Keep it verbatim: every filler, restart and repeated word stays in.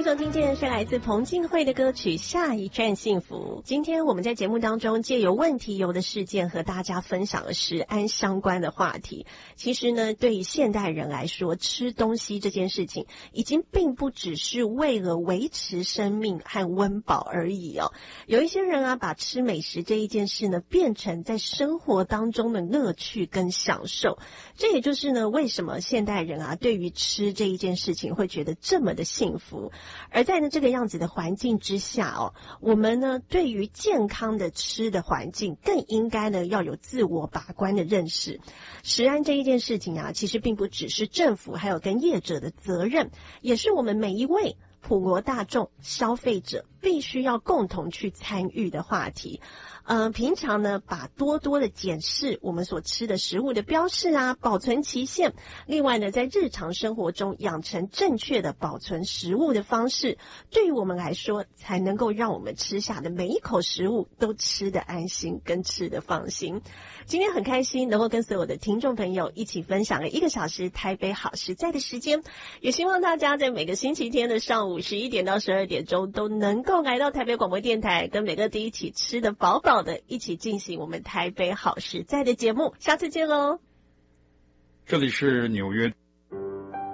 您所听见的是来自彭靖惠的歌曲《下一站幸福》。今天我们在节目当中借由问题游的事件和大家分享了食安相关的话题。其实呢，对于现代人来说，吃东西这件事情已经并不只是为了维持生命和温饱而已哦。有一些人啊，把吃美食这一件事呢，变成在生活当中的乐趣跟享受。这也就是呢，为什么现代人啊，对于吃这一件事情会觉得这么的幸福。而在呢这个样子的环境之下哦，我们呢对于健康的吃的环境更应该呢要有自我把关的认识。食安这一件事情啊，其实并不只是政府还有跟业者的责任，也是我们每一位普罗大众消费者必须要共同去参与的话题。呃，平常呢，把多多的检视我们所吃的食物的标示啊、保存期限。另外呢，在日常生活中养成正确的保存食物的方式，对于我们来说，才能够让我们吃下的每一口食物都吃得安心，跟吃得放心。今天很开心能够跟所有的听众朋友一起分享了一个小时台北好食在的时间，也希望大家在每个星期天的上午十一点到十二点钟都能够来到台北广播电台，跟美乐蒂一起吃得饱饱的，一起进行我们台北好食在的节目。下次见喽！ 这里是纽约